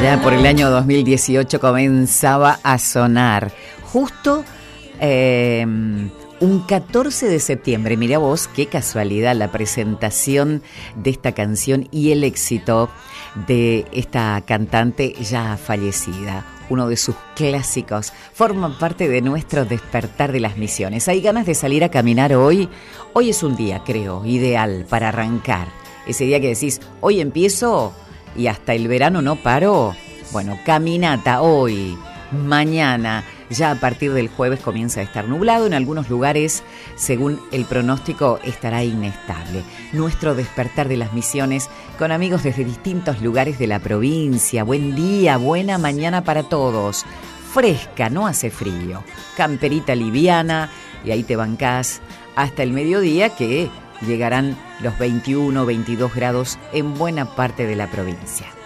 Allá por el año 2018 comenzaba a sonar justo un 14 de septiembre. Mirá vos, qué casualidad la presentación de esta canción y el éxito de esta cantante ya fallecida. Uno de sus clásicos forman parte de nuestro despertar de las misiones. ¿Hay ganas de salir a caminar hoy? Hoy es un día, creo, ideal para arrancar. Ese día que decís, hoy empiezo y hasta el verano no paro. Bueno, caminata hoy, mañana. Ya a partir del jueves comienza a estar nublado. En algunos lugares, según el pronóstico, estará inestable. Nuestro despertar de las misiones con amigos desde distintos lugares de la provincia. Buen día, buena mañana para todos. Fresca, no hace frío. Camperita liviana y ahí te bancás hasta el mediodía, que llegarán los 21, 22 grados en buena parte de la provincia.